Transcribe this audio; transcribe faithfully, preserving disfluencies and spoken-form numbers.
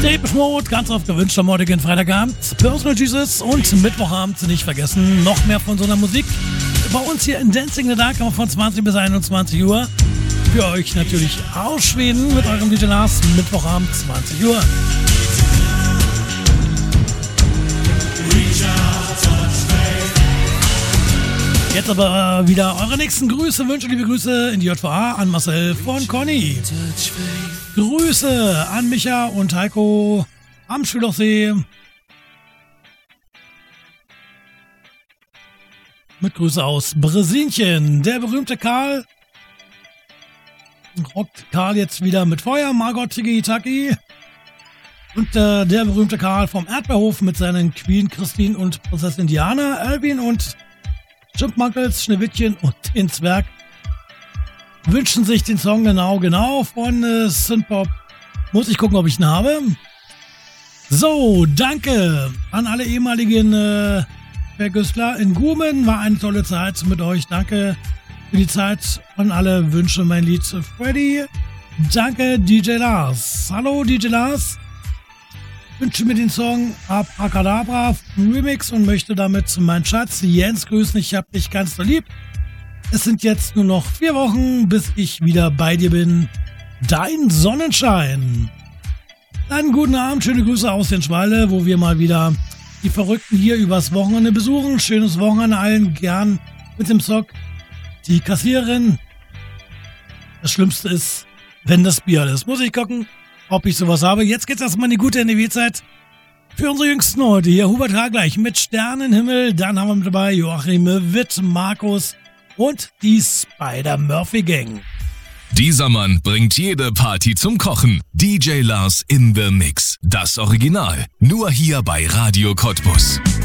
Depeche Mode, ganz oft gewünscht am heutigen Freitagabend. Personal Jesus und Mittwochabend nicht vergessen. Noch mehr von so einer Musik. Bei uns hier in Dancing in the Dark von zwanzig bis einundzwanzig Uhr. Für euch natürlich aus Schweden mit eurem D J Lars. Mittwochabend zwanzig Uhr. Jetzt aber wieder eure nächsten Grüße, Wünsche, liebe Grüße in die J V A an Marcel von Conny. Grüße an Micha und Heiko am Schülachsee. Mit Grüße aus Bresinchen. Der berühmte Karl. Rockt Karl jetzt wieder mit Feuer. Margot Tiki-Taki. Und äh, der berühmte Karl vom Erdbeerhof mit seinen Queen Christine und Prinzessin Diana, Alvin und Chipmunkels, Schneewittchen und den Zwerg wünschen sich den Song genau, genau von äh, Synthpop. Muss ich gucken, ob ich ihn habe. So, danke an alle ehemaligen äh, Vergüssler in Gumen. War eine tolle Zeit mit euch. Danke für die Zeit an alle Wünsche. Mein Lied Freddy. Danke, D J Lars. Hallo, D J Lars. Wünsche mir den Song Abracadabra Remix und möchte damit meinen Schatz Jens grüßen. Ich hab dich ganz so lieb. Es sind jetzt nur noch vier Wochen, bis ich wieder bei dir bin. Dein Sonnenschein. Einen guten Abend, schöne Grüße aus den Schwalde, wo wir mal wieder die Verrückten hier übers Wochenende besuchen. Schönes Wochenende allen, gern mit dem Sock. Die Kassiererin. Das Schlimmste ist, wenn das Bier ist. Muss ich gucken, ob ich sowas habe. Jetzt geht's erstmal in die gute N R W-Zeit. Für unsere Jüngsten heute hier Hubert H. gleich mit Sternenhimmel. Dann haben wir mit dabei Joachim Witt, Markus und die Spider-Murphy-Gang. Dieser Mann bringt jede Party zum Kochen. D J Lars in the Mix. Das Original. Nur hier bei Radio Cottbus.